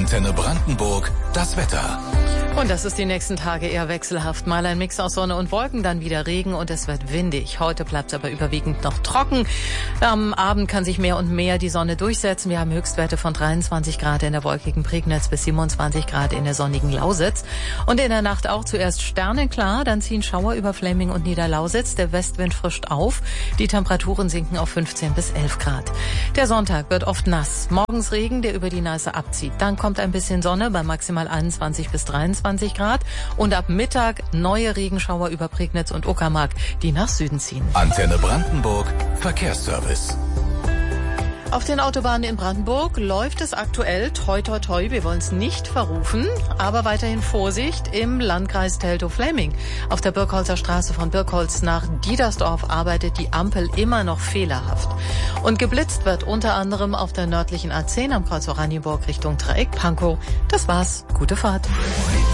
Antenne Brandenburg, das Wetter. Und das ist die nächsten Tage eher wechselhaft. Mal ein Mix aus Sonne und Wolken, dann wieder Regen und es wird windig. Heute bleibt es aber überwiegend noch trocken. Am Abend kann sich mehr und mehr die Sonne durchsetzen. Wir haben Höchstwerte von 23 Grad in der wolkigen Prignitz bis 27 Grad in der sonnigen Lausitz. Und in der Nacht auch zuerst sternenklar, dann ziehen Schauer über Flemming und Niederlausitz. Der Westwind frischt auf. Die Temperaturen sinken auf 15 bis 11 Grad. Der Sonntag wird oft nass. Morgens Regen, der über die Neiße abzieht. Dann kommt ein bisschen Sonne bei maximal 21 bis 23 Grad und ab Mittag neue Regenschauer über Prignitz und Uckermark, die nach Süden ziehen. Antenne Brandenburg, Verkehrsservice. Auf den Autobahnen in Brandenburg läuft es aktuell toi toi toi, wir wollen es nicht verrufen, aber weiterhin Vorsicht im Landkreis Teltow-Fläming. Auf der Birkholzer Straße von Birkholz nach Diedersdorf arbeitet die Ampel immer noch fehlerhaft. Und geblitzt wird unter anderem auf der nördlichen A10 am Kreuz Oranienburg Richtung Dreieck Pankow. Das war's, gute Fahrt.